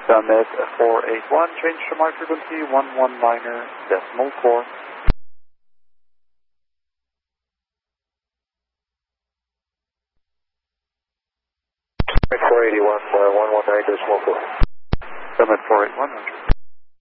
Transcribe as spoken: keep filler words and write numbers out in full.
Summit four eight one, change to my frequency one one niner decimal four. four eighty-one, uh, one one nine decimal four. Summit four eight one,